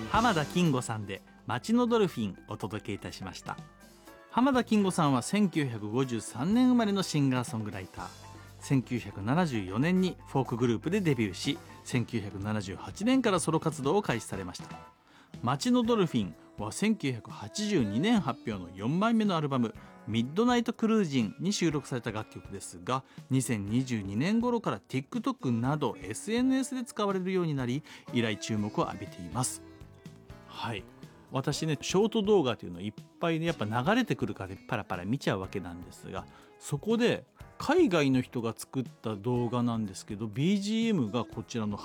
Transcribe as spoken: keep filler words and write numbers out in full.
浜田金吾さんで街のドルフィンお届けいたしました。浜田金吾さんはせんきゅうひゃくごじゅうさんねん生まれのシンガーソングライター。せんきゅうひゃくななじゅうよねんにフォークグループでデビューし、せんきゅうひゃくななじゅうはちねんからソロ活動を開始されました。街のドルフィンはせんきゅうひゃくはちじゅうにねん発表のよんまいめのアルバムミッドナイトクルージンに収録された楽曲ですが、にせんにじゅうにねん頃から TikTok など エスエヌエス で使われるようになり、以来注目を浴びています。はい、私ね、ショート動画というのをいっぱいねやっぱ流れてくるからパラパラ見ちゃうわけなんですが、そこで海外の人が作った動画なんですけど、 ビージーエム がこちらの